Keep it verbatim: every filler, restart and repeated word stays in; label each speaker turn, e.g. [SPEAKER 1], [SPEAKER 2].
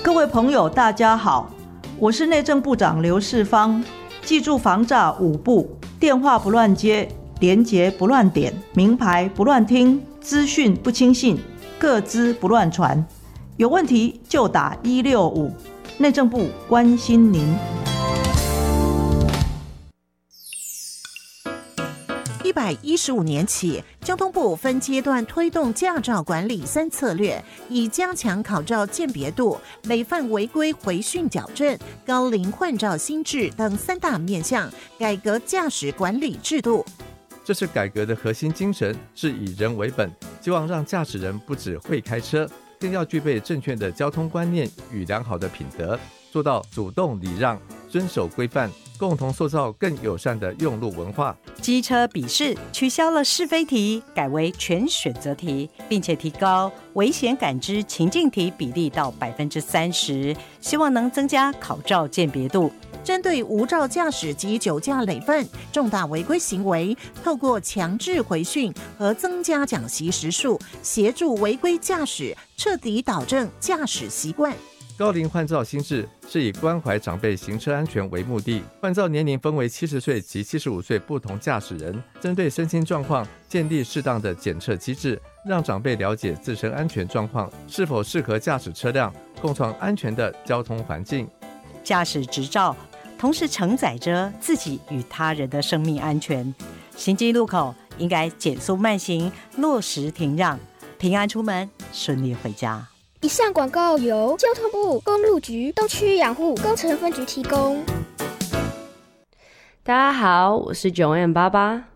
[SPEAKER 1] 各位朋友大家好，我是内政部长刘世芳。记住防诈五不：电话不乱接，连结不乱点，名牌不乱听，资讯不轻信，个资不乱传。有问题就打一六五，内政部关心您。
[SPEAKER 2] 一百一十五年起，交通部分阶段推动驾照管理三策略，以加强考照鉴别度、累犯违规回训矫正、高龄换照新制等三大面向，改革驾驶管理制度。
[SPEAKER 3] 这是改革的核心精神，是以人为本，希望让驾驶人不只会开车，更要具备正确的交通观念与良好的品德，做到主动礼让、遵守规范，共同塑造更友善的用路文化。
[SPEAKER 4] 机车笔试取消了是非题，改为全选择题，并且提高危险感知情境题比例到百分之三十，希望能增加考照鉴别度。
[SPEAKER 2] 针对无照驾驶及酒驾累犯、重大违规行为，透过强制回训和增加讲习时数，协助违规驾驶彻底导正驾驶习惯。
[SPEAKER 3] 高龄换照新制是以关怀长辈行车安全为目的，换照年龄分为七十岁及七十五岁不同驾驶人，针对身心状况建立适当的检测机制，让长辈了解自身安全状况是否适合驾驶车辆，共创安全的交通环境。
[SPEAKER 4] 驾驶执照同时承载着自己与他人的生命安全，行经路口应该减速慢行，落实停让，平安出门，顺利回家。
[SPEAKER 5] 以上广告由交通部公路局东区养护工程分局提供。
[SPEAKER 6] 大家好，我是九 M 爸爸。